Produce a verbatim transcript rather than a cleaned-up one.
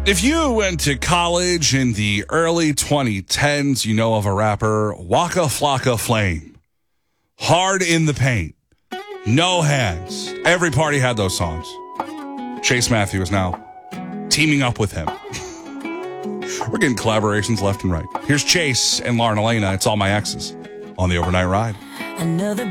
If you went to college in the early twenty tens, you know of a rapper, Waka Flocka Flame. Hard in the Paint. No Hands. Every party had those songs. Chase Matthew is now teaming up with him. We're getting collaborations left and right. Here's Chase and Lauren Elena. It's All My Exes on the Overnight Ride. Another